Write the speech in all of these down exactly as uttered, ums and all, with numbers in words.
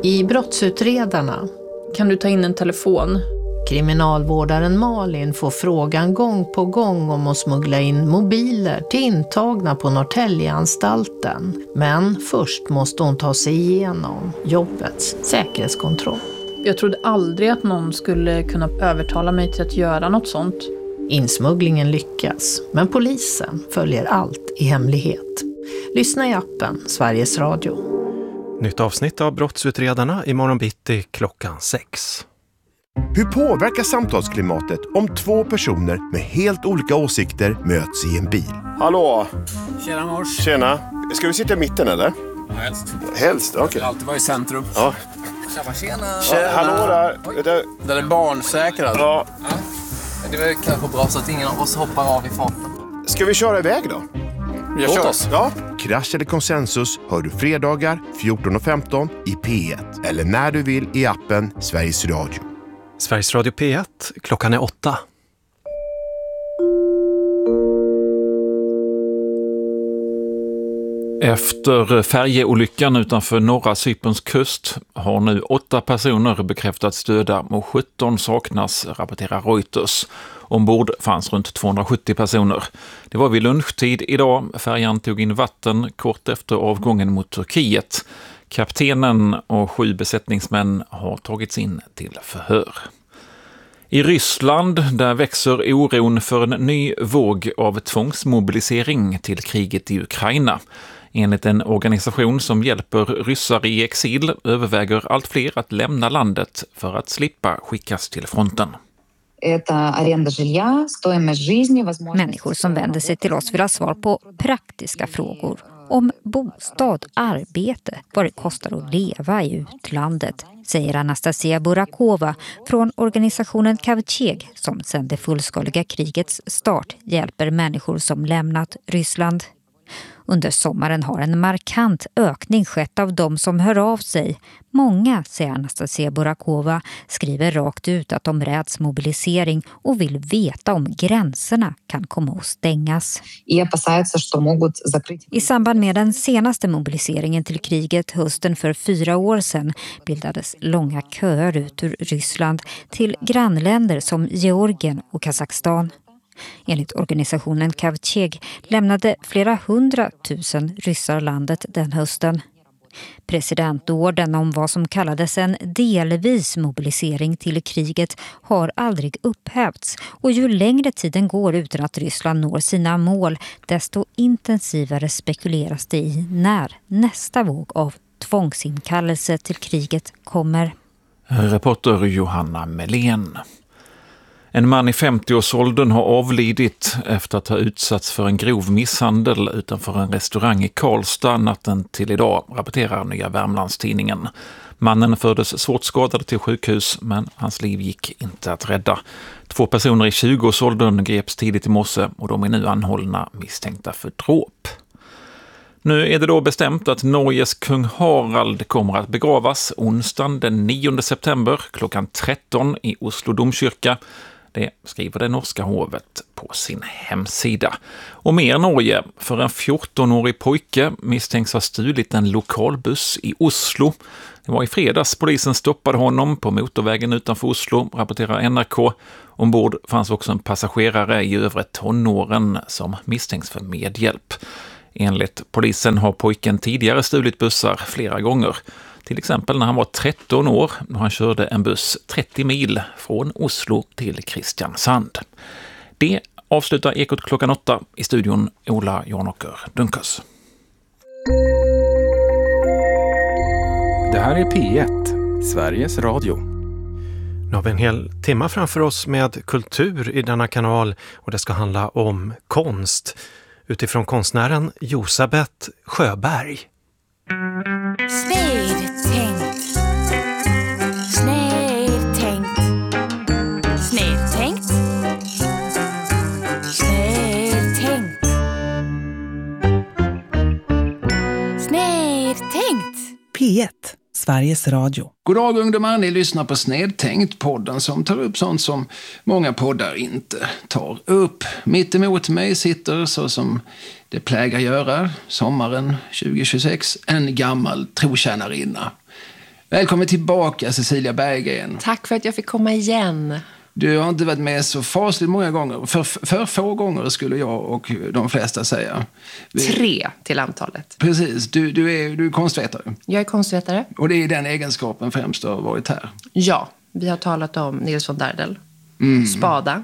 I Brottsutredarna kan du ta in en telefon. Kriminalvårdaren Malin får frågan gång på gång om att smuggla in mobiler till intagna på Norrtäljeanstalten. Men först måste hon ta sig igenom jobbets säkerhetskontroll. Jag trodde aldrig att någon skulle kunna övertala mig till att göra något sånt. Insmugglingen lyckas, men polisen följer allt i hemlighet. Lyssna i appen Sveriges Radio. Nytt avsnitt av Brottsutredarna imorgon bitti klockan sex. Hur påverkar samtalsklimatet om två personer med helt olika åsikter möts i en bil? Hallå? Tjena mors. Tjena. Ska vi sitta i mitten eller? Helst. Helst, okej. Okay. Jag alltid vara i centrum. Ja. Tjena, tjena. Tjena. Hallå där. där. Där är barnsäkrad. Ja. ja. Det var kanske bra så att ingen av oss hoppar av i farten. Ska vi köra iväg då? Jag kör oss. Ja. Krasch eller konsensus hör du fredagar fjorton och femton i P ett. Eller när du vill i appen Sveriges Radio. Sveriges Radio P ett, klockan är åtta. Efter färjeolyckan utanför norra Cyperns kust har nu åtta personer bekräftats döda och sjutton saknas, rapporterar Reuters. Ombord fanns runt tvåhundrasjuttio personer. Det var vid lunchtid idag. Färjan tog in vatten kort efter avgången mot Turkiet. Kaptenen och sju besättningsmän har tagits in till förhör. I Ryssland där växer oron för en ny våg av tvångsmobilisering till kriget i Ukraina. Enligt en organisation som hjälper ryssar i exil överväger allt fler att lämna landet för att slippa skickas till fronten. Människor som vänder sig till oss vill ha svar på praktiska frågor om bostad, arbete, vad det kostar att leva i utlandet, säger Anastasia Burakova från organisationen Kavcheg som sedan det fullskaliga krigets start hjälper människor som lämnat Ryssland. Under sommaren har en markant ökning skett av de som hör av sig. Många, säger Anastasia Burakova, skriver rakt ut att de räds mobilisering och vill veta om gränserna kan komma att stängas. I samband med den senaste mobiliseringen till kriget hösten för fyra år sedan bildades långa köer ut ur Ryssland till grannländer som Georgien och Kazakstan. Enligt organisationen Kavcheg lämnade flera hundratusen ryssar landet den hösten. Presidentorden om vad som kallades en delvis mobilisering till kriget har aldrig upphävts och ju längre tiden går utan att Ryssland når sina mål desto intensivare spekuleras det i när nästa våg av tvångsinkallelse till kriget kommer. Reporter Johanna Melén. En man i femtioårsåldern har avlidit efter att ha utsatts för en grov misshandel utanför en restaurang i Karlstad natten till idag, rapporterar Nya Värmlandstidningen. Mannen fördes svårt skadad till sjukhus, men hans liv gick inte att rädda. Två personer i tjugoårsåldern greps tidigt i morse och de är nu anhållna misstänkta för dråp. Nu är det då bestämt att Norges kung Harald kommer att begravas onsdagen den nionde september klockan tretton i Oslo domkyrka. Det skriver det norska hovet på sin hemsida. Och mer Norge, för en fjortonårig pojke misstänks ha stulit en lokalbuss i Oslo. Det var i fredags polisen stoppade honom på motorvägen utanför Oslo, rapporterar N R K. Ombord fanns också en passagerare i övre tonåren som misstänks för medhjälp. Enligt polisen har pojken tidigare stulit bussar flera gånger. Till exempel när han var tretton år när han körde en buss trettio mil från Oslo till Kristiansand. Det avslutar Ekot klockan åtta i studion Ola Jarnåker Dunkas. Det här är P ett, Sveriges Radio. Nu har vi en hel timme framför oss med kultur i denna kanal och det ska handla om konst utifrån konstnären Josabeth Sjöberg. Snedtänkt. Snedtänkt. Snedtänkt. Snedtänkt. Snedtänkt. P ett, Sveriges Radio. God dag ungdomar, ni lyssnar på Snedtänkt, podden som tar upp sånt som många poddar inte tar upp. Mitt emot mig sitter, så som det plägar göra, sommaren tjugo tjugosex, en gammal trotjänarinna. Välkommen tillbaka, Cecilia Berggren. Tack för att jag fick komma igen. Du har inte varit med så fasligt många gånger. För, för få gånger skulle jag och de flesta säga. Vi... Tre till antalet. Precis. Du, du, är, du är konstvetare. Jag är konstvetare. Och det är den egenskapen främst du har varit här. Ja, vi har talat om Nils von Dardel. Mm. Spada.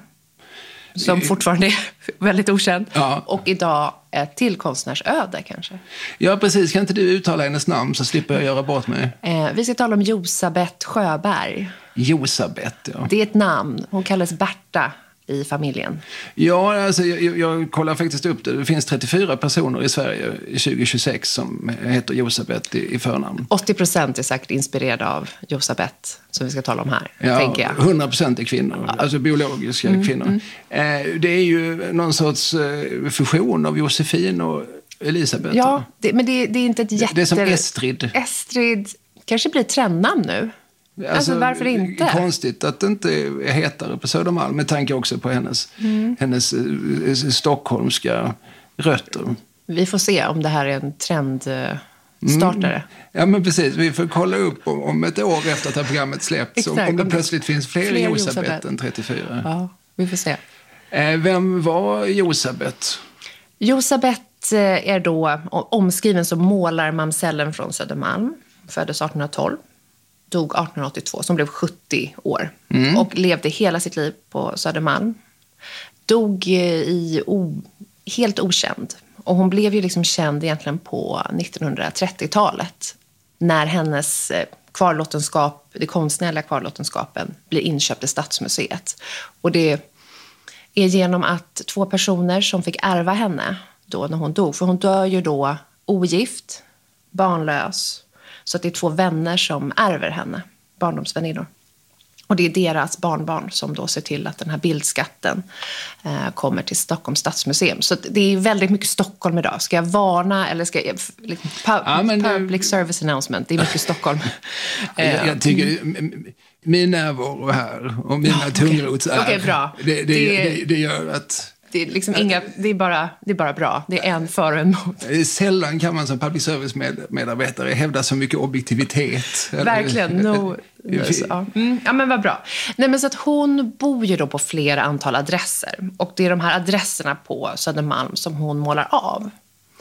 Som fortfarande är väldigt okänd. Ja. Och idag ett till konstnärsöde kanske. Ja, precis. Kan inte du uttala hennes namn så slipper jag göra bort mig? Eh, vi ska tala om Josabeth Sjöberg. Josabeth, ja. Det är ett namn. Hon kallas Berta i familjen. Ja, alltså, jag, jag kollar faktiskt upp det. Det finns trettiofyra personer i Sverige tjugo tjugosex som heter Josabeth i, i förnamn. åttio procent är säkert inspirerade av Josabeth som vi ska tala om här, ja, tänker jag. hundra procent är kvinnor, ja. Alltså biologiska mm, kvinnor. Mm. Eh, det är ju någon sorts eh, fusion av Josefin och Elisabeth. Ja, det, men det, det är inte ett jätte... Det är som Estrid. Estrid kanske blir trendnamn nu. Alltså, alltså varför inte? Konstigt att det inte är hetare på Södermalm med tanke också på hennes, mm. hennes eh, stockholmska rötter. Vi får se om det här är en trendstartare. Mm. Ja, men precis. Vi får kolla upp om, om ett år efter att det här programmet släppts. Om, om det plötsligt finns fler, fler Josabeth, Josabeth än trettiofyra. Ja, vi får se. Eh, vem var Josabeth? Josabeth är då omskriven som målarmamsellen från Södermalm. Föddes artonhundratolv. Dog artonhundraåttiotvå, som blev sjuttio år. Mm. Och levde hela sitt liv på Södermalm. Dog i o, helt okänd. Och hon blev ju liksom känd egentligen på nittonhundratrettiotalet. När hennes kvarlåtenskap, det konstnärliga kvarlåtenskapen, blir inköpt i Stadsmuseet. Och det är genom att två personer som fick ärva henne då när hon dog. För hon dör ju då ogift, barnlös. Så att det är två vänner som ärver henne, barndomsväninnor. Och det är deras barnbarn som då ser till att den här bildskatten eh, kommer till Stockholms stadsmuseum. Så det är väldigt mycket Stockholm idag. Ska jag varna eller ska jag... Liksom, pu- ja, men, public service announcement, det är mycket Stockholm. jag, jag tycker... Min närvaro här och mina okay. tungrotsär, okay, bra. Det, det, det, det, det gör att... Det är, liksom inga, det, är bara, det är bara bra. Det är en för och en mot. Sällan kan man som public service med, medarbetare hävda så mycket objektivitet. Verkligen. No, no, ja. Mm, ja, men vad bra. Nej, men så att hon bor ju då på flera antal adresser. Och det är de här adresserna på Södermalm som hon målar av.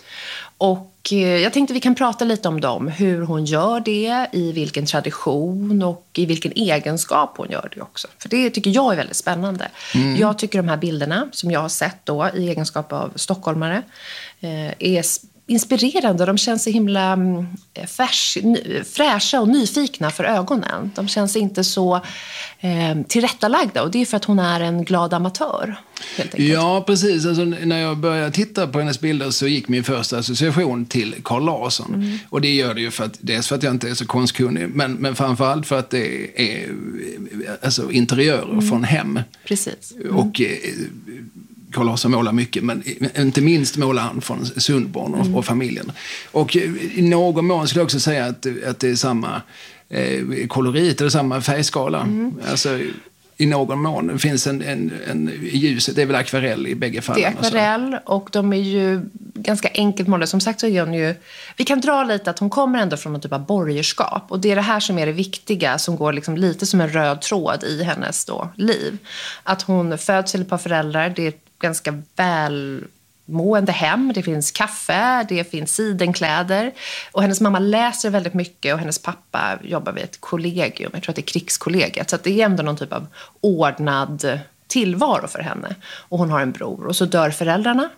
Och jag tänkte vi kan prata lite om dem. Hur hon gör det, i vilken tradition och i vilken egenskap hon gör det också. För det tycker jag är väldigt spännande. Mm. Jag tycker de här bilderna som jag har sett då i egenskap av stockholmare är inspirerande. De känns så himla färs, fräscha och nyfikna för ögonen. De känns inte så eh, tillrättalagda. Och det är för att hon är en glad amatör. Helt enkelt. Ja, precis. Alltså, när jag började titta på hennes bilder så gick min första association till Carl Larsson. Mm. Och det gör det ju för att, dels för att jag inte är så konstkunnig, men, men framförallt för att det är alltså, interiörer mm. från hem. Precis. Mm. Och eh, Carl Larsson målar mycket, men inte minst målar han från Sundborn och, mm. och familjen. Och i någon mån skulle jag också säga att, att det är samma eh, kolorit eller samma färgskala. Mm. Alltså, i någon mån. Det finns en, en, en ljuset, det är väl akvarell i bägge fallen. Det är akvarell och, och de är ju ganska enkelt målade. Som sagt så är hon ju, vi kan dra lite att hon kommer ändå från någon typ av borgerskap. Och det är det här som är det viktiga, som går liksom lite som en röd tråd i hennes då liv. Att hon föds till ett par föräldrar, det är ganska väl mående hem, det finns kaffe, det finns sidenkläder och hennes mamma läser väldigt mycket och hennes pappa jobbar vid ett kollegium, jag tror att det är krigskollegiet, så att det är ändå någon typ av ordnad tillvaro för henne. Och hon har en bror och så dör föräldrarna,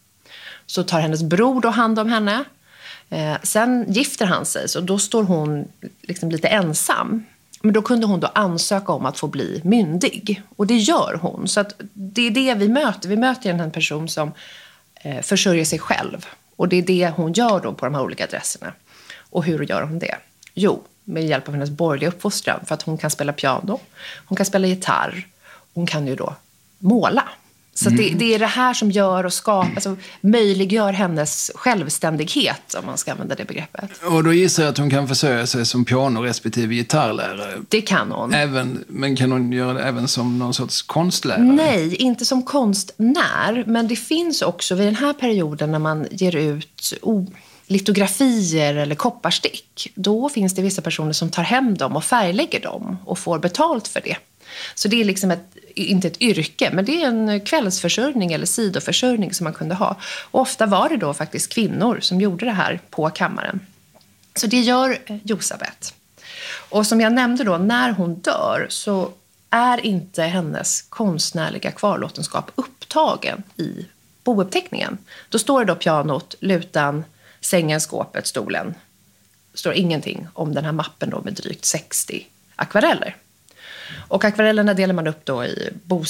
så tar hennes bror då hand om henne, eh, sen gifter han sig, så då står hon liksom lite ensam. Men då kunde hon då ansöka om att få bli myndig. Och det gör hon. Så att det är det vi möter. Vi möter en person som eh, försörjer sig själv. Och det är det hon gör då på de här olika adresserna. Och hur gör hon det? Jo, med hjälp av hennes borgerliga uppfostran. För att hon kan spela piano. Hon kan spela gitarr. Hon kan ju då måla. Så mm. det, det är det här som gör och skapar, alltså, möjliggör hennes självständighet, om man ska använda det begreppet. Och då gissar jag att hon kan försörja sig som piano respektive gitarrlärare. Det kan hon. Även, men kan hon göra det även som någon sorts konstlärare? Nej, inte som konstnär. Men det finns också vid den här perioden när man ger ut o, litografier eller kopparstick, då finns det vissa personer som tar hem dem och färglägger dem och får betalt för det. Så det är liksom ett, inte ett yrke, men det är en kvällsförsörjning eller sidoförsörjning som man kunde ha. Och ofta var det då faktiskt kvinnor som gjorde det här på kammaren. Så det gör Josabeth. Och som jag nämnde då, när hon dör så är inte hennes konstnärliga kvarlåtenskap upptagen i bouppteckningen. Då står det då pianot, lutan, sängen, skåpet, stolen. Det står ingenting om den här mappen då med drygt sextio akvareller. Och akvarellerna delar man upp då i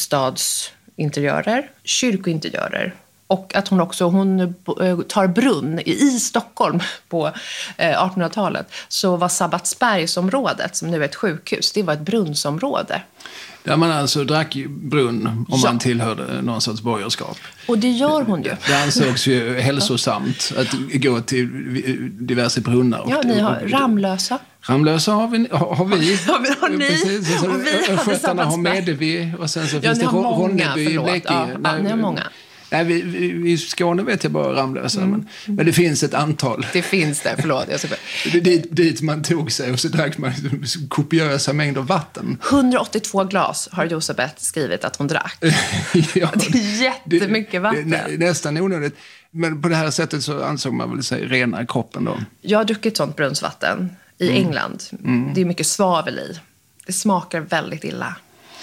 bostadsinteriörer, kyrkointeriörer. Och att hon också hon tar brunn i Stockholm på artonhundratalet. Så var Sabbatsbergsområdet, som nu är ett sjukhus, det var ett brunnsområde. Där man alltså drack brunn om ja. man tillhörde någon sorts borgerskap. Och det gör hon ju. Det ansågs ju hälsosamt att gå till diverse brunnar. Ja, ni har Ramlösa. Ramlösa har vi. Har vi. Ja, men har ni? Precis. Så, och vi Skötarna har Medevi och sen så ja, finns det Ronneby i Blekinge. Ja, ja, ni har många. Nej, vi, vi, i Skåne vet jag bara Ramlösa, mm. men, men det finns ett antal. Det finns det, förlåt. Jag ska... det, dit, dit man tog sig och så drack man kopiösa mängder vatten. hundraåttiotvå glas har Josabeth skrivit att hon drack. ja, det är jättemycket vatten. Det, det, nästan onödigt. Men på det här sättet så ansåg man väl sig rena kroppen då. Jag har druckit sånt brunnsvatten i mm. England. Mm. Det är mycket svavel i. Det smakar väldigt illa.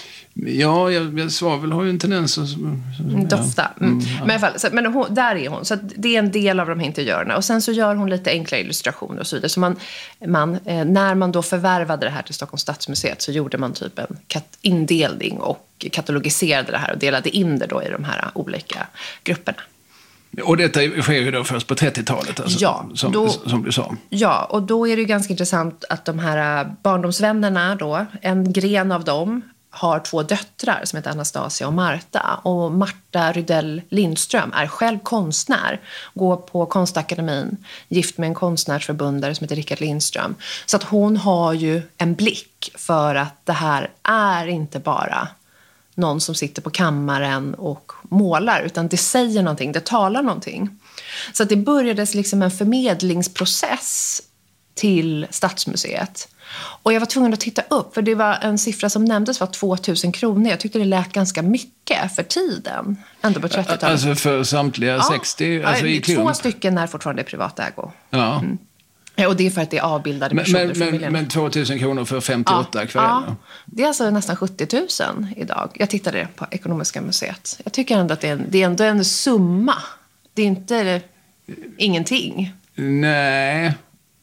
Ja, jag, jag, svavel har ju en tendens att... Dofta. Mm. Mm, ja. Men i alla fall, så, men hon, där är hon. Så det är en del av de här interiörerna. Och sen så gör hon lite enkla illustrationer och så vidare. Så man, man, eh, när man då förvärvade det här till Stockholms stadsmuseet så gjorde man typ en kat- indelning och katalogiserade det här och delade in det då i de här olika grupperna. Och detta sker ju då först på trettiotalet, alltså, ja, som, då, som du sa. Ja, och då är det ju ganska intressant att de här barndomsvännerna då, en gren av dem har två döttrar som heter Anastasia och Marta. Och Marta Rydell Lindström är själv konstnär. Går på Konstakademin, gift med en konstnärsförbundare som heter Rickard Lindström. Så att hon har ju en blick för att det här är inte bara någon som sitter på kammaren och målar. Utan det säger någonting, det talar någonting. Så att det började liksom en förmedlingsprocess till Stadsmuseet. Och jag var tvungen att titta upp, för det var en siffra som nämndes var tvåtusen kronor. Jag tyckte det lät ganska mycket för tiden, ändå på trettiotalet. Alltså för samtliga ja. sextio, alltså i klump. Två stycken är fortfarande privat ägo. Ja. Mm. Ja, och det är för att det är avbildade men, personer. Men, men, men tvåtusen kronor för femtioåtta ja, akvareller? Ja, det är alltså nästan sjuttio tusen idag. Jag tittade på Ekonomiska museet. Jag tycker ändå att det är, en, det är ändå en summa. Det är inte ingenting. Nej...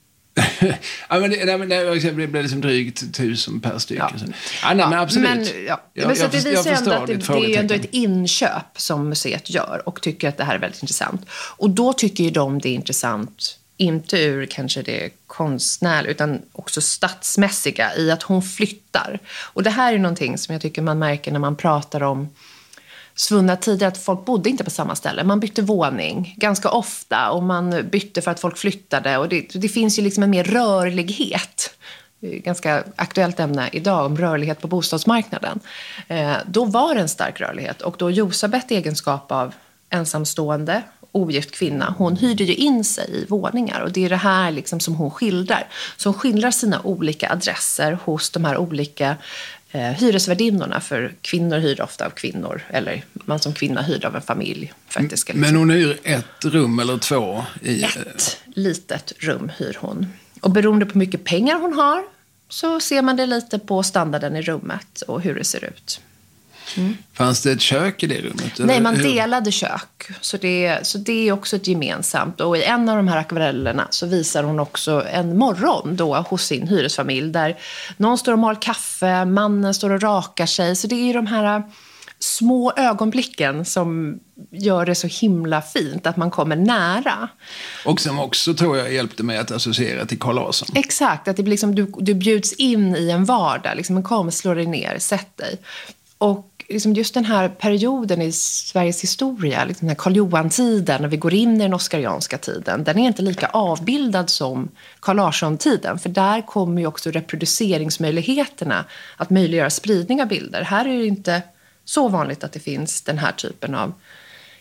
ja, men det, nej, men det blev liksom drygt tusen per styck. Ja. Ja, nej, men absolut. Men, ja. jag, men så jag, det visar ändå att det, det är ju ändå ett inköp som museet gör och tycker att det här är väldigt intressant. Och då tycker ju de det är intressant, inte ur kanske det konstnär utan också stadsmässiga i att hon flyttar. Och det här är någonting som jag tycker man märker när man pratar om svunna tider, att folk bodde inte på samma ställe. Man bytte våning ganska ofta och man bytte för att folk flyttade. Och det, det finns ju liksom en mer rörlighet. Det är ganska aktuellt ämne idag om rörlighet på bostadsmarknaden. Eh, då var det en stark rörlighet. Och då Josabeth i egenskap av ensamstående, ogift kvinna, hon hyrde ju in sig i våningar. Och det är det här liksom som hon skildrar. Så hon skildrar sina olika adresser hos de här olika Eh, hyresvärdinnorna, för kvinnor hyr ofta av kvinnor, eller man som kvinna hyr av en familj. Faktiskt, men hon hyr ett rum eller två? I... Ett litet rum hyr hon. Och beroende på hur mycket pengar hon har så ser man det lite på standarden i rummet och hur det ser ut. Mm. Fanns det ett kök i det rummet? Eller? Nej, man delade kök. Så det, så det är också ett gemensamt. Och i en av de här akvarellerna så visar hon också en morgon då hos sin hyresfamilj. Där någon står och mal kaffe, mannen står och rakar sig. Så det är ju de här små ögonblicken som gör det så himla fint att man kommer nära. Och som också tror jag hjälpte mig att associera till Carl Larsson. Exakt, att det blir liksom, du, du bjuds in i en vardag. Liksom en kom, slår dig ner, sätt dig. Och liksom just den här perioden i Sveriges historia, liksom den här Karl Johan-tiden, när vi går in i den oskarianska tiden, den är inte lika avbildad som Carl Larsson-tiden. För där kommer ju också reproduceringsmöjligheterna att möjliggöra spridning av bilder. Här är det inte så vanligt att det finns den här typen av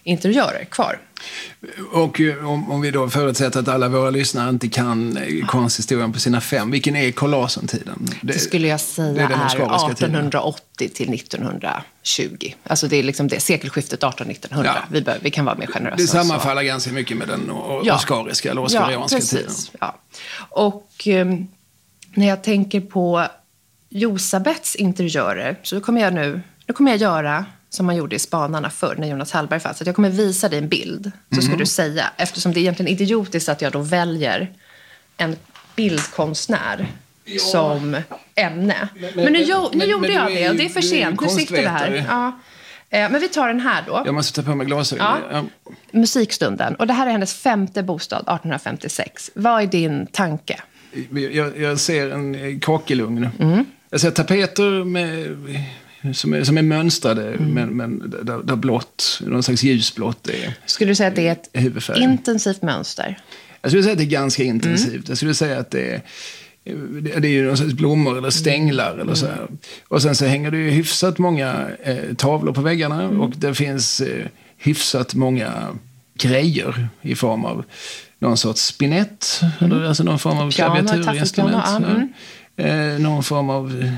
interiörer kvar. Och om, om vi då förutsätter att alla våra lyssnare inte kan konsthistorien på sina fem, vilken är Carl Larsson-tiden? Det, det skulle jag säga det är, är artonhundraåttio till nittonhundratjugo. Alltså det är liksom det sekelskiftet arton nittonhundra. Ja. Vi, bör, vi kan vara mer generösa. Det sammanfaller ganska mycket med den ja. oskariska eller oskarianska ja, tiden. Ja. Och um, när jag tänker på Josabeths interiörer så kommer jag nu, nu kommer jag göra som man gjorde i Spanarna förr när Jonas Hallberg fanns. Att jag kommer visa dig en bild. Så mm. ska du säga, eftersom det är egentligen idiotiskt att jag då väljer en bildkonstnär ja. som ämne. Men, men, men nu, men, nu gjorde men, jag det och det är för sent. Nu sitter vi här. Ja. Men vi tar den här då. Jag måste ta på mig glasögon. Ja. Ja. Musikstunden. Och det här är hennes femte bostad, arton femtiosex. Vad är din tanke? Jag, jag ser en kakelugn. Mm. Jag ser tapeter med... Som är, som är mönstrade, mm. men, men där, där blått, någon slags ljusblått är. Skulle du säga att det är ett huvudfärg. Intensivt mönster? Jag skulle säga att det är ganska intensivt. Mm. Jag skulle säga att det är, det är ju någon slags blommor eller stänglar mm. eller så här. Och sen så hänger det ju hyfsat många eh, tavlor på väggarna mm. och det finns eh, hyfsat många grejer i form av någon sorts spinett, mm. eller alltså någon form av klaviaturinstrument. Mm. Eh, någon form av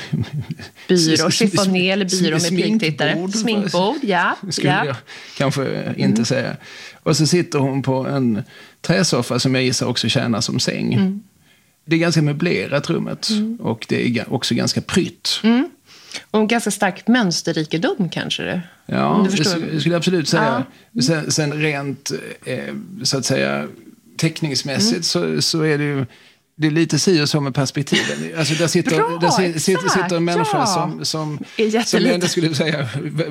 byrå, chiffonier eller byrå med pinktittare. Sminkbord, ja. Skulle ja. jag kanske inte mm. säga. Och så sitter hon på en träsoffa som jag gissar också tjänar som säng. Mm. Det är ganska möblerat rummet mm. och det är också ganska prytt. Mm. Och en ganska stark mönsterrikedom kanske det. Ja, det skulle jag absolut säga. Ja. Sen, sen rent eh, så att säga teckningsmässigt mm. så, så är det ju det är lite si och så med perspektiven. Alltså där sitter, Bra, där sitter, sitter en människa ja. som, som, som jag ändå skulle säga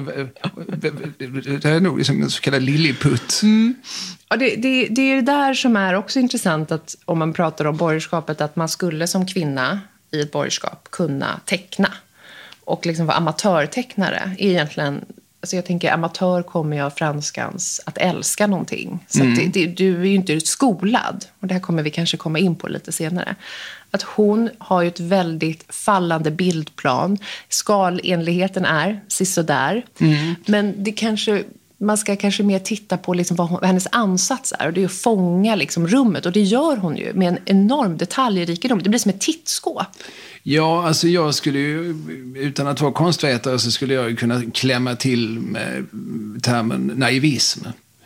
det är nog liksom en så kallad lilliputt. Mm. Ja, det, det, det är det där som är också intressant att om man pratar om borgerskapet att man skulle som kvinna i ett borgerskap kunna teckna. Och liksom vara amatörtecknare är egentligen... Alltså jag tänker, amatör kommer jag franskans att älska någonting. Så mm. att det, det, du är ju inte skolad. Och det här kommer vi kanske komma in på lite senare. Att hon har ju ett väldigt fallande bildplan. Skalenligheten är sisådär. Mm. Men det kanske... Man ska kanske mer titta på liksom vad, hon, vad hennes ansats är. Och det är att fånga liksom rummet. Och det gör hon ju med en enorm detaljrikedom. Det blir som ett tittskåp. Ja, alltså jag skulle ju, utan att vara konstvetare så skulle jag kunna klämma till med termen naivism.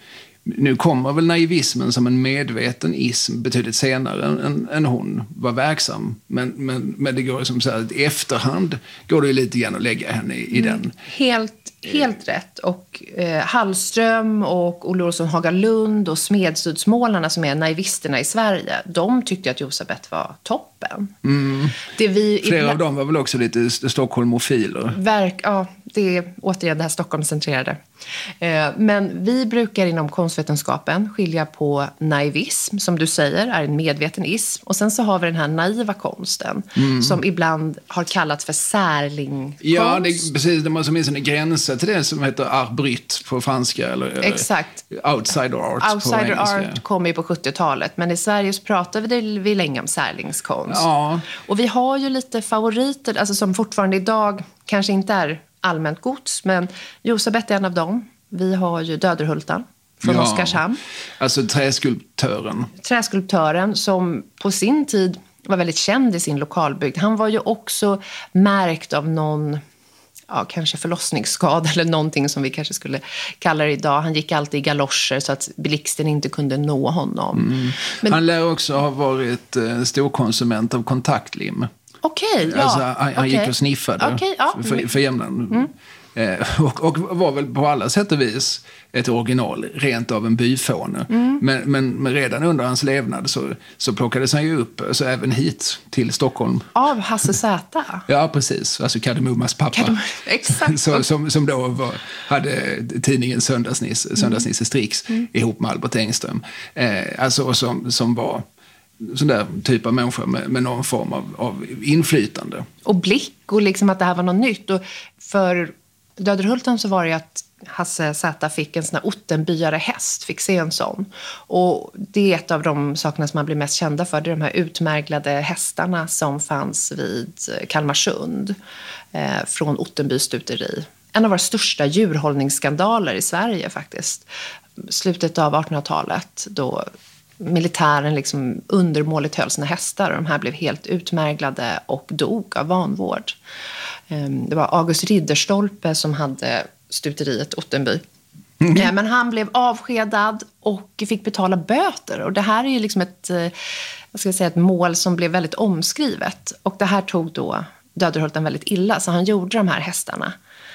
Nu kommer väl naivismen som en medveten ism betydligt senare än, än, än hon var verksam. Men, men, men det går som så här, i efterhand går det ju lite grann att lägga henne i, i den. Helt, helt rätt. Och eh, Hallström och Olle Olsson Hagalund och Smedstudsmålarna som är naivisterna i Sverige, de tyckte att Josabeth var toppen. Mm. Det vi Flera ibland... av dem var väl också lite stockholmofiler. Verk, ja, det är återigen det här Stockholmscentrerade. Eh, men vi brukar inom konstvetenskapen skilja på naivism, som du säger, är en medveten ism. Och sen så har vi den här naiva konsten, mm. som ibland har kallats för särlingkonst. Ja, det är precis. Det måste åtminstone gränsa till det som heter art brut på franska. Eller, Exakt. Eller outsider art outsider på engelska. Art kom ju på sjuttiotalet, men i Sverige så pratade vi, vi länge om särlingskonst. Ja. Och vi har ju lite favoriter, alltså som fortfarande idag kanske inte är allmänt gods, men Josabeth är en av dem. Vi har ju Döderhultan från ja, Oskarshamn. Alltså träskulptören. Träskulptören som på sin tid var väldigt känd i sin lokalbygd. Han var ju också märkt av någon, ja, kanske förlossningsskada eller någonting som vi kanske skulle kalla det idag. Han gick alltid i galoscher så att blixten inte kunde nå honom. Mm. Men, han lär också ha varit eh, storkonsument av kontaktlim. Okej, okay, ja. Alltså, han, han okay. gick och sniffade okay, ja. för, för jämnan. Mm. Eh, och, och var väl på alla sätt och vis ett original, rent av en byfåne. Mm. Men, men, men redan under hans levnad så, så plockades han ju upp, alltså även hit till Stockholm. Av Hasse Zäta? Ja, precis. Alltså Kardemummas pappa. Kardem- Exakt. så, som, som då var, hade tidningen Söndagsnisse, Söndagsnisse Strix mm. ihop med Albert Engström. Eh, alltså som, som var sån där typ av människa med, med någon form av, av inflytande. Och blick och liksom att det här var något nytt. Och för Döderhultan så var det att Hasse Zäta fick en sån här Ottenbyare häst, fick se en sån. Och det är ett av de sakerna som man blir mest kända för. Det är de här utmärglade hästarna som fanns vid Kalmarsund eh, från Ottenby stuteri. en av våra största djurhållningsskandaler i Sverige faktiskt. Slutet av artonhundratalet då militären liksom undermåligt höll sina hästar och de här blev helt utmärglade och dog av vanvård. Det var August Ridderstolpe som hade stuteriet Ottenby. Mm. Men han blev avskedad och fick betala böter. Och det här är ju liksom ett, vad ska jag säga, ett mål som blev väldigt omskrivet. Och det här tog då Söderhulten väldigt illa. Så han gjorde de här hästarna.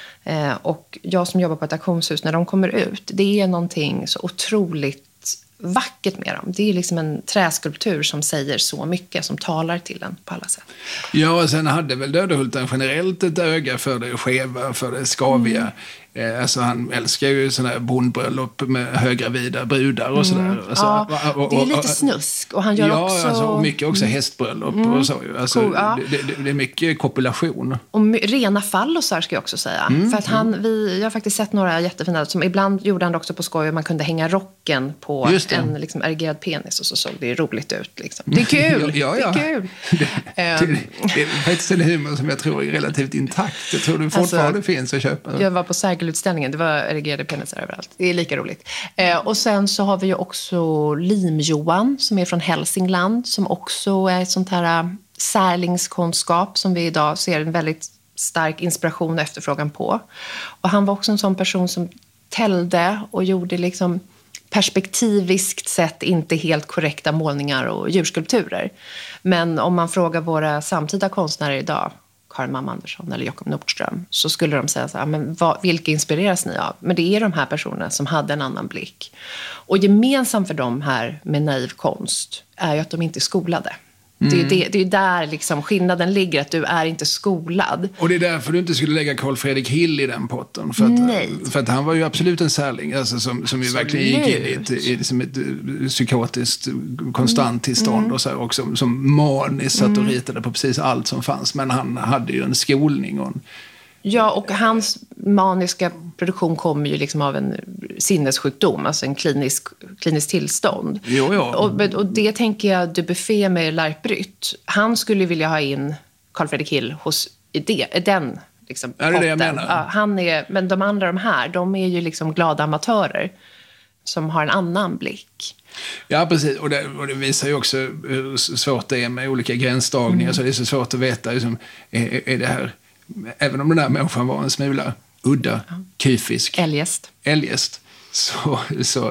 Och jag som jobbar på ett auktionshus, när de kommer ut, det är någonting så otroligt vackert med dem. Det är liksom en träskulptur som säger så mycket, som talar till en på alla sätt. Ja, och sen hade väl Söderhulten generellt ett öga för det skeva, för det skaviga. Mm. Eh, alltså han älskar ju sådana här bondbröllop med höggravida brudar och sådär. Mm. Alltså, ja, och, och, det är lite snusk. Och han gör ja, också... Alltså, och mycket också hästbröllop mm. och så. Alltså, cool, ja. det, det, det är mycket kopulation. Och rena fallosar ska jag också säga. Mm. För att han, vi, jag har faktiskt sett några jättefina, som ibland gjorde han också på skoj, man kunde hänga rocken på en liksom, erigerad penis och så såg det roligt ut. Liksom. Det är kul! ja, ja. Det är kul! det, det, det är faktiskt en humor som jag tror är relativt intakt. Jag tror det fortfarande alltså, finns att köpa. Jag var på Sergelutställningen, det var erigerade penisar överallt. Det är lika roligt. Eh, och sen så har vi ju också Lim-Johan som är från Hälsingland, som också är ett sånt här särlingskonstskap som vi idag ser en väldigt stark inspiration och efterfrågan på. Och han var också en sån person som tällde och gjorde liksom perspektiviskt sett inte helt korrekta målningar och djurskulpturer. Men om man frågar våra samtida konstnärer idag, Karin Mamma Andersson eller Jakob Nordström, så skulle de säga så här, men vad, vilka inspireras ni av? Men det är de här personerna som hade en annan blick. Och gemensamt för dem här med naiv konst är ju att de inte är skolade. Mm. Det är ju det, det är där liksom skillnaden ligger, att du är inte skolad. Och det är därför du inte skulle lägga Carl Fredrik Hill i den potten. För att, Nej. För att han var ju absolut en särling, alltså, som, som ju verkligen gick in i ett, i liksom ett psykotiskt konstant tillstånd mm. och, så här, och som, som maniskt satt och Mm. ritade på precis allt som fanns. Men han hade ju en skolning och en... Ja, och hans maniska produktion kommer ju liksom av en sinnessjukdom, alltså en klinisk, klinisk tillstånd. Jo, jo. Och, och det tänker jag, Dubuffet med Larpryt, han skulle vilja ha in Carl Fredrik Hill hos i det, den liksom, är det det jag menar? Ja, han är, men de andra, de här, de är ju liksom glada amatörer som har en annan blick. Ja, precis. Och det, och det visar ju också hur svårt det är med olika gränsdragningar. Mm. Så det är så svårt att veta, liksom, är, är det här... Även om den där människan var en smula udda, ja. kyfisk, eljest, eljest så, så,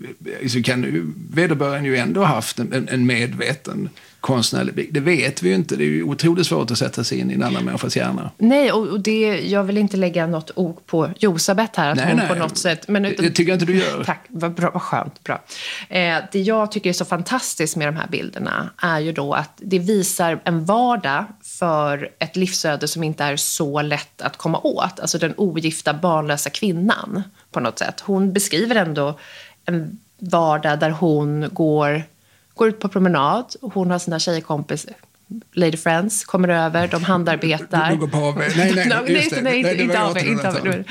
så kan ju vederbörande ju ändå ha haft en, en medveten konstnärlig blick. Det vet vi ju inte. Det är ju otroligt svårt att sätta sig in i en annan människas hjärna. Nej, och, och det, jag vill inte lägga något ok på Josabeth här. Att nej, hon nej. på något sätt, men utan, det tycker jag inte du gör. Tack, vad, bra, vad skönt, bra. Eh, det jag tycker är så fantastiskt med de här bilderna är ju då att det visar en vardag för ett livsöde som inte är så lätt att komma åt. Alltså den ogifta barnlösa kvinnan på något sätt. Hon beskriver ändå en vardag där hon går... går ut på promenad och hon har sina tjejkompis Lady Friends kommer över, de handarbetar. Du går på av nej, nej, nej, just det, nej, nej, inte av inte av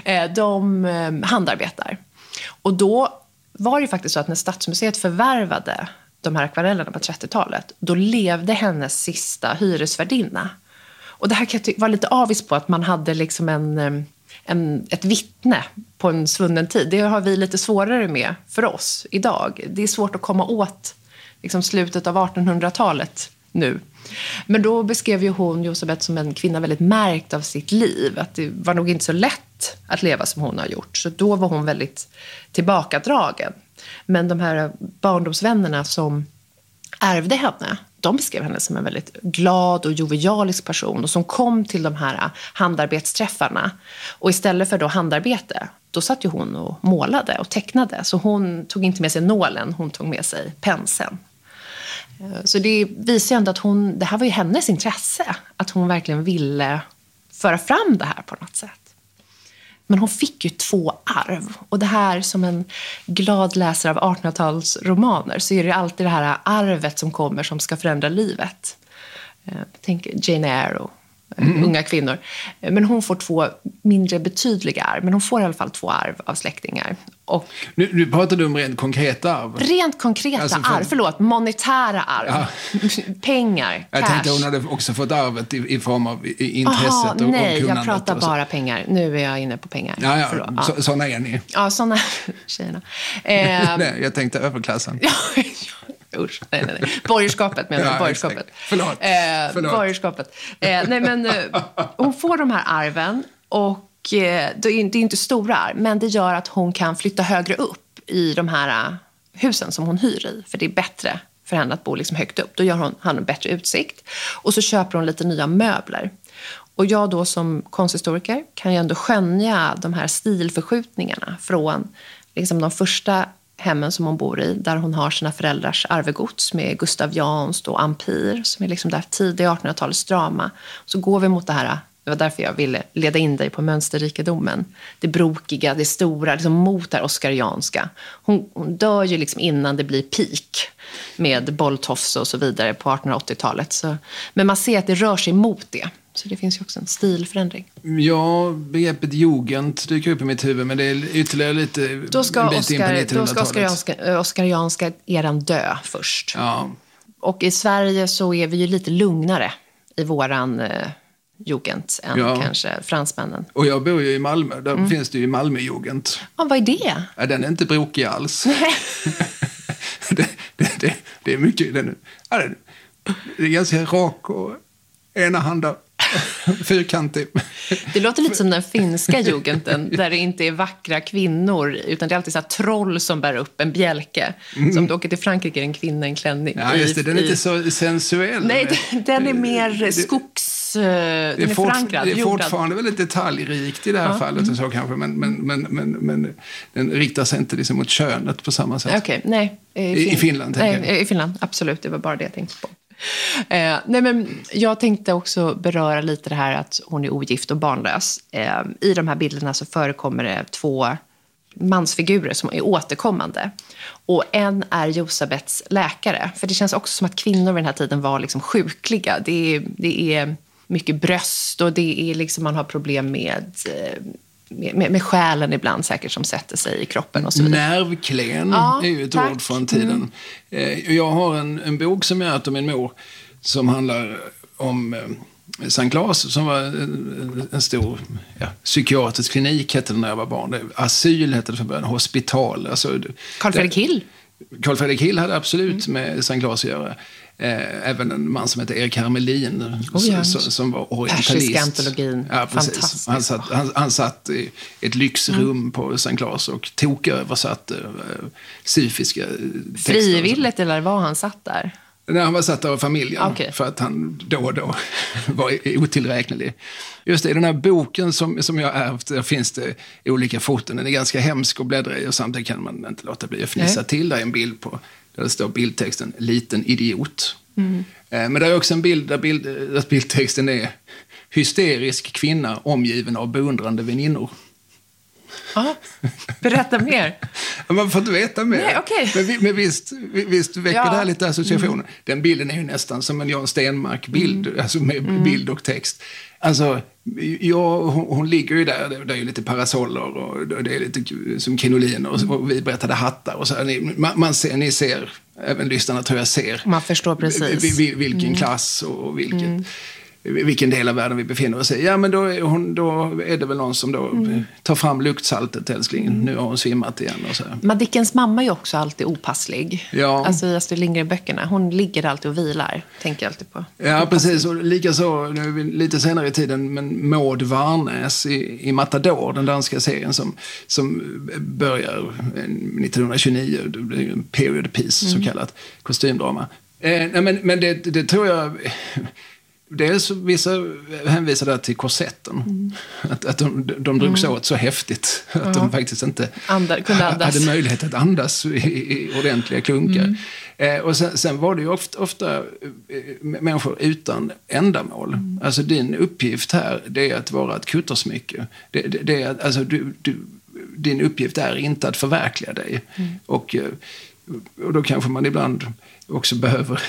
de um, handarbetar. Och då var det faktiskt så att när Stadsmuseet förvärvade de här akvarellerna på trettiotalet, då levde hennes sista hyresvärdinna. Och det här kan jag vara lite avis på, att man hade liksom en, en, ett vittne på en svunnen tid. Det har vi lite svårare med för oss idag. Det är svårt att komma åt liksom slutet av artonhundratalet nu. Men då beskrev ju hon Josabeth som en kvinna väldigt märkt av sitt liv. Att det var nog inte så lätt att leva som hon har gjort. Så då var hon väldigt tillbakadragen. Men de här barndomsvännerna som ärvde henne, de beskrev henne som en väldigt glad och jovialisk person. Och som kom till de här handarbetsträffarna. Och istället för då handarbete, då satt ju hon och målade och tecknade. Så hon tog inte med sig nålen, hon tog med sig penseln. Så det visar ju ändå att hon, det här var ju hennes intresse. Att hon verkligen ville föra fram det här på något sätt. Men hon fick ju två arv. Och det här, som en glad läsare av artonhundratalsromaner, så är det alltid det här arvet som kommer som ska förändra livet. Tänk Jane Eyre och mm. unga kvinnor. Men hon får två mindre betydliga arv, men hon får i alla fall två arv av släktingar. Och nu, nu pratar du om rent konkreta arv. Rent konkreta alltså för... arv, förlåt, monetära arv. Ja. Pengar, jag cash. tänkte hon hade också fått arvet i, i form av intresset. Aha, och, nej, och kunnandet. Jag pratar bara pengar. Nu är jag inne på pengar. Ja, ja. ja. Så, såna är ni. Ja, såna tjejerna. Eh, nej, jag tänkte överklassen. Usch, nej, nej, nej. Borgerskapet menar jag. Ja, borgerskapet. Förlåt. Eh, Förlåt. Borgerskapet. Eh, nej, men eh, hon får de här arven och eh, det är inte stora arv, men det gör att hon kan flytta högre upp i de här uh, husen som hon hyr i. För det är bättre för henne att bo liksom högt upp. Då gör hon, han en bättre utsikt. Och så köper hon lite nya möbler. Och jag då som konsthistoriker kan ju ändå skönja de här stilförskjutningarna från liksom de första hemmen som hon bor i, där hon har sina föräldrars arvegods med Gustav Jansst och Ampir, som är liksom där tidiga artonhundratalets drama. Så går vi mot det här, det var därför jag ville leda in dig på mönsterrikedomen. Det brokiga, det stora, liksom mot det här oskarianska. Hon, hon dör ju liksom innan det blir peak med Bolltofs och så vidare på artonhundraåttiotalet. Så, men man ser att det rör sig mot det. Så det finns ju också en stilförändring. Ja, begreppet jugend dyker upp i mitt huvud, men det är ytterligare lite då ska en bit in på nittonhundratalet. Då ska oskarianska, oskarianska eran dö först. Ja. Och i Sverige så är vi ju lite lugnare i våran eh, jugend än ja. kanske fransmännen. Och jag bor ju i Malmö, där mm. finns det ju Malmö-jugend. Ja, vad är det? Ja, den är inte brokig alls. det, det, det, det är mycket, den, ja, det, det är ganska rak och enahanda. Fyrkantig. Det låter lite som den finska jugenden där det inte är vackra kvinnor utan det är alltid så här troll som bär upp en bjälke. Mm. Som du åker till Frankrike är en kvinna i en klänning. Ja, just det. Den är i, inte så sensuell. Nej, den är mer skogs... Den är, det är, fort, förankrad. Det är fortfarande väldigt detaljrikt i det här ja. fallet och så kanske, men, men, men, men, men den riktar sig inte liksom mot könet på samma sätt. Okej, okay, nej. I, I, I Finland, nej, tänker jag. I Finland, absolut. Det var bara det jag tänkte på. Eh, nej men jag tänkte också beröra lite det här att hon är ogift och barnlös. Eh, I de här bilderna så förekommer det två mansfigurer som är återkommande. Och en är Josabets läkare. För det känns också som att kvinnor vid den här tiden var liksom sjukliga. Det är, det är mycket bröst och det är liksom man har problem med... Eh, Med, med själen ibland säkert som sätter sig i kroppen och så vidare. Nervklen ja, är ju ett tack. ord från tiden. Mm. Jag har en, en bok som jag äter av min mor som handlar om eh, Sankt Claes som var en, en stor ja, psykiatrisk klinik hette det när jag var barn. Asyl hette det för början, hospital. Alltså, Carl Fredrik Hill? Carl Fredrik Hill hade absolut mm. med Sankt Claes att göra. Även en man som heter Erik Hermelin oh, ja. som, som var orientalist. Persiska antologin. Ja, precis. Han satt, han, han satt i ett lyxrum mm. på Sankt Claes och tog översatt uh, syfiska texter. Frivilligt eller var han satt där? Nej, han var satt av familjen okay. för att han då och då var otillräknelig. Just det, i den här boken som, som jag ärvt, där finns det olika foton. Den är ganska hemsk att bläddra i och samtidigt kan man inte låta bli att fnissa Nej. till. Där är en bild på, där det står bildtexten liten idiot. Mm. Men det är också en bild där, bild där bildtexten är hysterisk kvinna omgiven av beundrande väninnor. Ja, berätta mer. Man får inte veta mer. Nej, okay. Men, men visst, visst väcker ja. det här lite associationer. Mm. Den bilden är ju nästan som en Jan Stenmark-bild, mm. alltså med mm. bild och text. Alltså, ja, hon, hon ligger ju där, det är ju lite parasoller och det är lite som krinoliner och, och vi berättade hattar och så. Ni, man, man ser, ni ser, även lyssnarna tror jag ser. Man förstår precis. Vilken mm. klass och vilket... Mm. vilken del av världen vi befinner oss i. Ja, men då är, hon, då är det väl någon som då mm. tar fram luktsaltet, älsklingen. Mm. Nu har hon svimmat igen. Och så. Madickens mamma är ju också alltid opasslig. Ja. Alltså i Astrid Lindgren-böckerna. Hon ligger alltid och vilar, tänker jag alltid på. Ja, precis. Och likaså, nu är vi lite senare i tiden, men Maud Varnäs i, i Matador, den danska serien som, som börjar nittonhundratjugonio, det blir en period piece, mm. så kallat kostymdrama. Eh, nej, men, men det, det tror jag... Dels vissa hänvisar där till korsetten. Mm. Att, att de, de drogs mm. åt så häftigt att uh-huh. de faktiskt inte Andar, kunde andas. hade möjlighet att andas i, i ordentliga klunkar. Mm. Eh, och sen, sen var det ju ofta, ofta eh, människor utan ändamål. Mm. Alltså din uppgift här, det är att vara ett kuttersmycke. Det, det, det är, alltså, du, du, din uppgift är inte att förverkliga dig. Mm. Och, och då kanske man ibland också behöver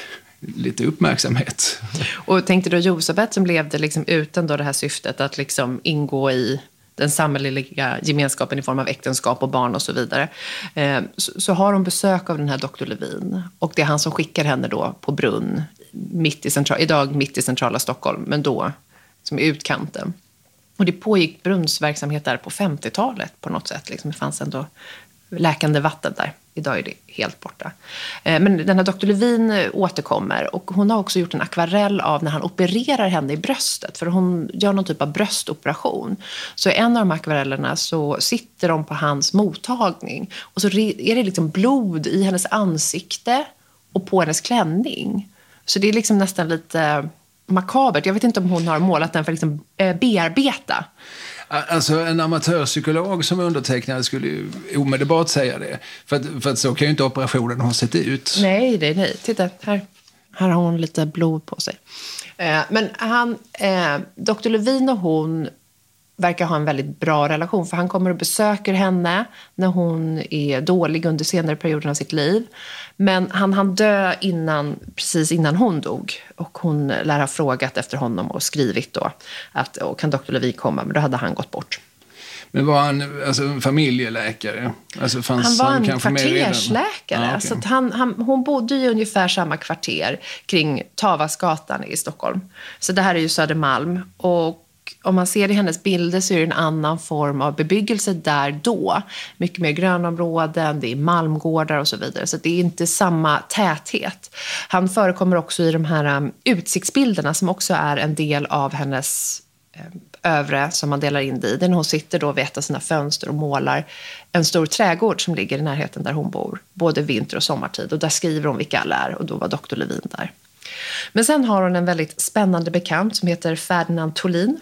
lite uppmärksamhet. Och tänkte då Josabeth som levde liksom utan då det här syftet att liksom ingå i den samhälleliga gemenskapen i form av äktenskap och barn och så vidare. Eh, så, så har hon besök av den här doktor Levin. Och det är han som skickar henne då på Brunn, mitt i central, idag mitt i centrala Stockholm, men då som i utkanten. Och det pågick brunnsverksamhet där på femtiotalet på något sätt. Liksom det fanns ändå läkande vatten där. Idag är det helt borta. Men den här doktor Levin återkommer och hon har också gjort en akvarell av när han opererar henne i bröstet. För hon gör någon typ av bröstoperation. Så i en av de akvarellerna så sitter de på hans mottagning. Och så är det liksom blod i hennes ansikte och på hennes klänning. Så det är liksom nästan lite makabert. Jag vet inte om hon har målat den för att liksom bearbeta. Alltså en amatörpsykolog som undertecknade skulle ju omedelbart säga det. För att, för att så kan ju inte operationen ha sett ut. Nej, nej, nej. Titta, här, här har hon lite blod på sig. Eh, men han, eh, doktor Levin och hon verkar ha en väldigt bra relation. För han kommer och besöker henne när hon är dålig under senare perioden av sitt liv. Men han hann dö innan, precis innan hon dog. Och hon lär ha frågat efter honom och skrivit då att och kan doktor Levin komma, men då hade han gått bort. Men var han alltså, en familjeläkare? Alltså, fanns han var han en kvartersläkare. Ah, okay. Så att han, han, hon bodde ju ungefär samma kvarter kring Tavasgatan i Stockholm. Så det här är ju Södermalm. Och om man ser i hennes bilder så är det en annan form av bebyggelse där då. Mycket mer grönområden, det är malmgårdar och så vidare. Så det är inte samma täthet. Han förekommer också i de här um, utsiktsbilderna som också är en del av hennes um, övre som man delar in det i. Där hon sitter då vid ett av sina fönster och målar en stor trädgård som ligger i närheten där hon bor. Både vinter- och sommartid. Och där skriver hon vilka alla är och då var doktor Levin där. Men sen har hon en väldigt spännande bekant som heter Ferdinand Tholin.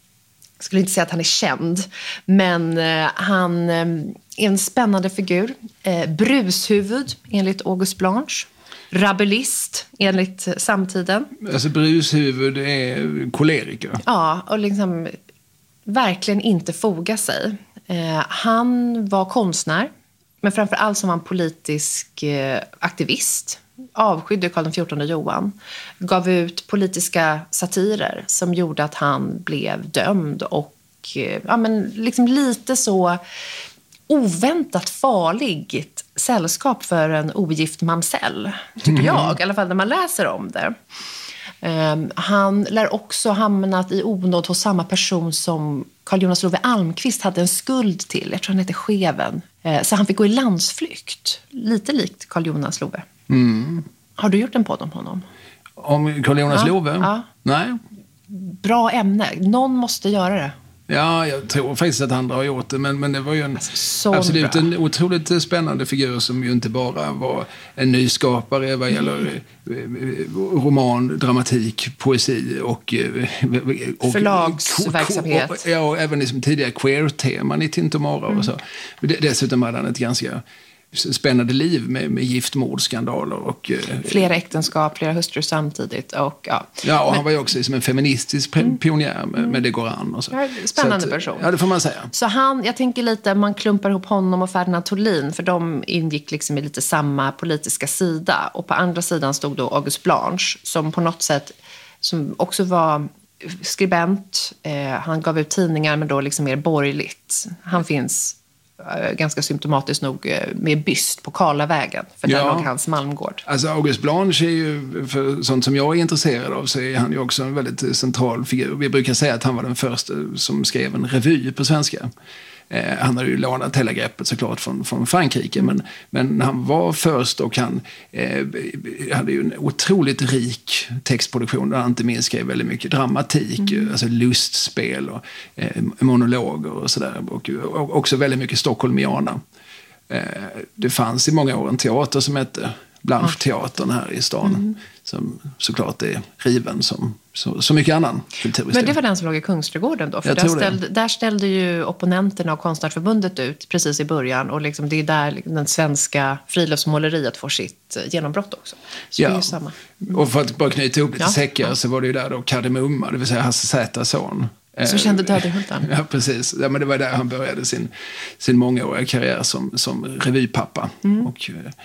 Jag skulle inte säga att han är känd, men eh, han eh, är en spännande figur. Eh, brushuvud enligt August Blanche. Rabelist enligt samtiden. Alltså brushuvud är koleriker. Ja, och liksom verkligen inte foga sig. Eh, han var konstnär, men framför allt som han politisk eh, aktivist. Avskydde Karl den fjortonde Johan, gav ut politiska satirer som gjorde att han blev dömd och ja, men liksom lite så oväntat farligt sällskap för en ogift mamsell, tycker mm. jag, i alla fall när man läser om det. Um, han lär också hamnat i onåd hos samma person som Carl Jonas Love Almqvist hade en skuld till. Jag tror han heter Scheven. Uh, så han fick gå i landsflykt, lite likt Carl Jonas Love. Mm. Har du gjort en podd om honom? Om Carl Jonas ja, Love? Ja. Nej. Bra ämne. Någon måste göra det. Ja, jag tror faktiskt att andra har gjort det. Men, men det var ju en, alltså, absolut bra. en otroligt spännande figur som ju inte bara var en nyskapare vad gäller roman, dramatik, poesi och, och förlagsverksamhet. Och, ja, och även liksom tidigare queer-teman i Tintomara mm. och så. Dessutom hade han ett ganska spännande liv med, med giftmordskandaler och flera äktenskap, flera hustrur samtidigt och ja. Ja, och men, han var ju också som en feministisk mm. pionjär med, med det går an och så. Ja, spännande så att, person. Ja, det får man säga. Så han, jag tänker lite, man klumpar ihop honom och Ferdinand Tholin för de ingick liksom i lite samma politiska sida och på andra sidan stod då August Blanche som på något sätt som också var skribent. Eh, han gav ut tidningar men då liksom mer borgerligt. Han finns ganska symptomatiskt nog med byst på Karlavägen. För där ja. låg hans Malmgård. Alltså August Blanche är ju, för sånt som jag är intresserad av, så är han ju också en väldigt central figur. Vi brukar säga att han var den första som skrev en revy på svenska. Eh, han har ju lånat hela greppet såklart från, från Frankrike. Men, men han var först och han eh, hade ju en otroligt rik textproduktion. Där han inte minst skrev väldigt mycket dramatik, mm. alltså lustspel och eh, monologer och sådär. Och, och också väldigt mycket stockholmiana. Eh, det fanns i många år en teater som hette Blanche-teatern här i stan. Mm. Som såklart är riven som så, så mycket annan kulturhistoria. Men det var den som låg i Kungsträdgården då? För där ställde, där ställde ju opponenterna och Konstnärsförbundet ut precis i början. Och liksom det är där den svenska friluftsmåleriet får sitt genombrott också. Så ja. det är ju samma. Mm. Och för att bara knyta ihop lite ja. säckar ja. så var det ju där då Kardemumma, det vill säga Hasse Zätas son. Så kände Döderhultan. Ja, precis. Ja, men det var där han började sin, sin mångåriga karriär som, som revypappa. Mm. Och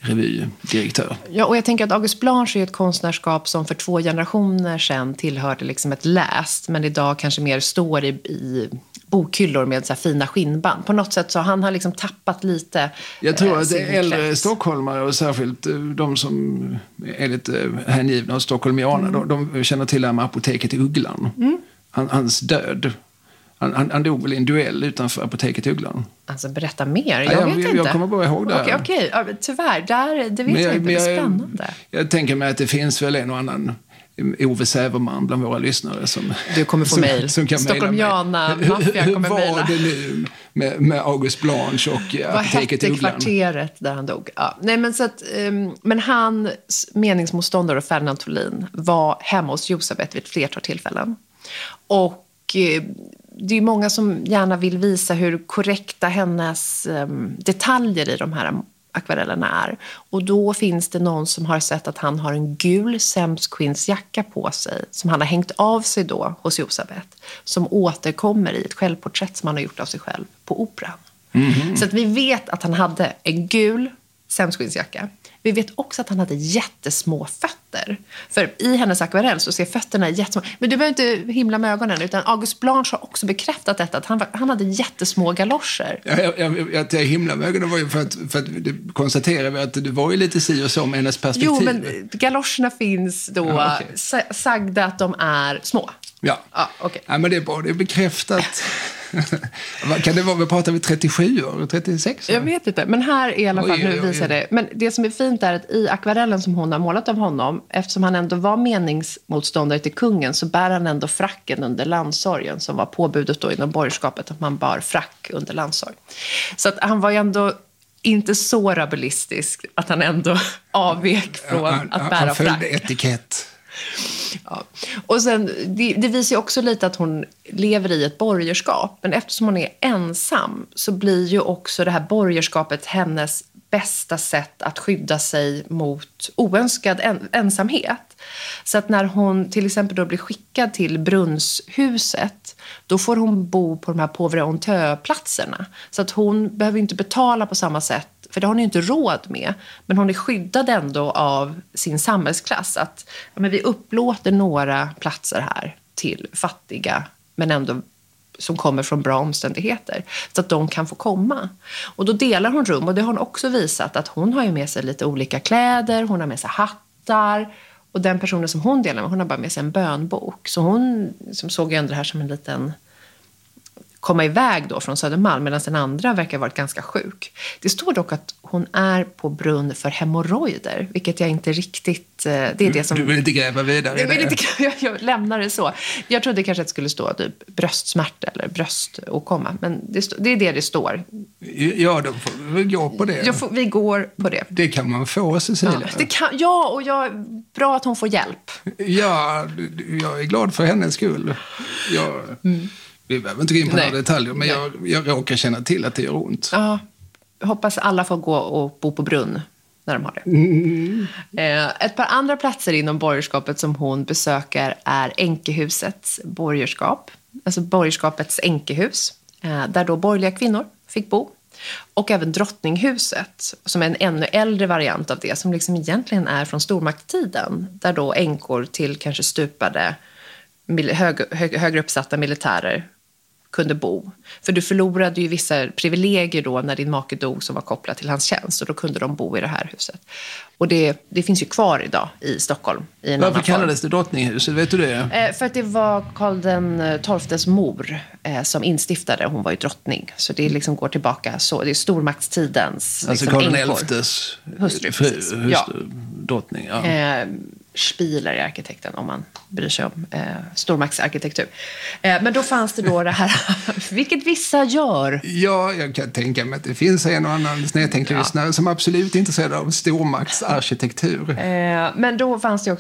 revydirektör. Ja, och jag tänker att August Blanche är ett konstnärskap som för två generationer sedan tillhörde liksom ett läst, men idag kanske mer står i, i bokhyllor med så här fina skinnband. På något sätt så han har liksom tappat lite. Jag tror eh, att det är äldre krets. stockholmare och särskilt de som är lite hängivna och stockholmianer, mm. de, de känner till det här med apoteket i Ugglan. Mm. Han, hans död. Han, han, han dog väl i en duell utanför apoteket i Ugglan. Alltså berätta mer, jag ja, jag, vet jag, inte. Jag kommer bara ihåg det. Okej, okej. Ja, tyvärr, där, det vet men jag, jag inte, det är spännande. Jag, jag tänker mig att det finns väl en och annan Ove Säverman bland våra lyssnare som, du kommer få mejl. Stockholmiana maffia kommer mejla. Hur var det nu med, med August Blanche och apoteket i Ugglan? Vad hette kvarteret där han dog? Ja. Nej, men, så att, um, men hans meningsmotståndare Ferdinand Tholin var hemma hos Josabeth vid ett flertal tillfällen. Och uh, det är många som gärna vill visa hur korrekta hennes um, detaljer i de här akvarellerna är. Och då finns det någon som har sett att han har en gul sämskvinnsjacka på sig som han har hängt av sig då hos Josabeth, som återkommer i ett självporträtt som han har gjort av sig själv på operan. Mm-hmm. Så att vi vet att han hade en gul sämskvinnsjacka. Vi vet också att han hade jättesmå fötter. För i hennes akvarell så ser fötterna jättesmå. Men du behöver inte himla med ögonen, utan August Blanche har också bekräftat detta. Att han, han hade jättesmå galoscher. Ja, jag, jag, att jag himla med ögonen var ju för att, för att konstatera vi att det var ju lite si och så med hennes perspektiv. Jo, men galoscherna finns då ja, okay. sagda att de är små. Ja, ja okay. Ja, men det är bra, det är bekräftat. Kan det vara, vi pratar vi trettiosju år, trettiosex år? Jag vet inte, men här är i alla fall, oj, nu oj, visar oj. det. Men det som är fint är att i akvarellen som hon har målat av honom, eftersom han ändå var meningsmotståndare till kungen, så bär han ändå fracken under landsorgen, som var påbudet då inom borgerskapet, att man bar frack under landsorg. Så att han var ju ändå inte så rabulistisk att han ändå avvek från ja, han, att bära han följde frack. etikett. Ja. Och sen, det, det visar ju också lite att hon lever i ett borgerskap. Men eftersom hon är ensam så blir ju också det här borgerskapet hennes bästa sätt att skydda sig mot oönskad en, ensamhet. Så att när hon till exempel då blir skickad till Brunnshuset, då får hon bo på de här pauvre honteux-platserna. Så att hon behöver inte betala på samma sätt, för det har hon ju inte råd med. Men hon är skyddad ändå av sin samhällsklass. Att ja, men vi upplåter några platser här till fattiga, men ändå som kommer från bra omständigheter, så att de kan få komma. Och då delar hon rum, och det har hon också visat att hon har ju med sig lite olika kläder, hon har med sig hattar, och den personen som hon delar med, hon har bara med sig en bönbok. Så hon som såg ändå det här som en liten komma iväg då från Södermalm, medan den andra verkar ha varit ganska sjuk. Det står dock att hon är på brunn för hemorrojder, vilket jag inte riktigt... Det är du, det som... Du vill inte gräva vidare jag, vill inte, jag, jag lämnar det så. Jag trodde kanske att det skulle stå typ bröstsmärta eller bröståkomma, men det, det är det det står. Ja, då får vi gå på det. Får, vi går på det. Det kan man få, Cecilia. Ja, det kan, ja, och jag, bra att hon får hjälp. Ja, jag är glad för hennes skull. Jag... Mm. Vi behöver inte gå in på några detaljer, men jag, jag råkar känna till att det gör ont. Ja, jag hoppas alla får gå och bo på brunn när de har det. Mm. Ett par andra platser inom borgerskapet som hon besöker är Enkehusets borgerskap. Alltså borgerskapets enkehus, där då borgerliga kvinnor fick bo. Och även Drottninghuset, som är en ännu äldre variant av det, som liksom egentligen är från stormaktstiden. Där då änkor till kanske stupade hög, hög, högre uppsatta militärer kunde bo. För du förlorade ju vissa privilegier då när din make dog som var kopplat till hans tjänst, och då kunde de bo i det här huset. Och det, det finns ju kvar idag i Stockholm. I en Varför kallades det Drottninghuset? Vet du det? Eh, för att det var Karl den tolftes mor eh, som instiftade. Hon var ju drottning. Så det liksom går tillbaka så. Det är stormaktstidens alltså liksom, Karl den elftes hustru. Fru, hustru ja. Drottning, ja. Eh, Spieler är arkitekten, om man bryr sig om eh, stormaktsarkitektur. Eh, men då fanns det då det här, vilket vissa gör. Ja, jag kan tänka mig att det finns en och annan snedtänkt lyssnare ja. som absolut är intresserad av stormaktsarkitektur. Eh, men då fanns det också